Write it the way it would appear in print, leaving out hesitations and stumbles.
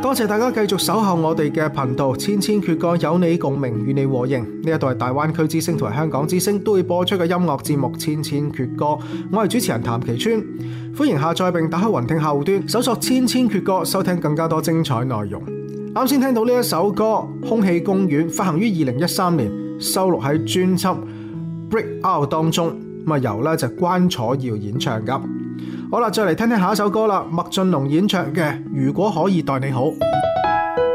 多謝大家繼續守候我哋嘅頻道，千千闕歌有你共鳴，與你和應。呢一度係大灣區之聲同埋香港之聲都會播出嘅音樂節目《千千闕歌》，我係主持人譚其川，歡迎下載並打開雲聽客戶端，搜索《千千闕歌》，收聽更加多精彩內容。啱先聽到呢一首歌《空氣公園》，發行於2013年，收錄喺專輯《Break Out》當中，由就關楚耀演唱噶。好啦，再嚟聽聽下一首歌啦，麥浚龍演唱嘅《如果可以待你好》。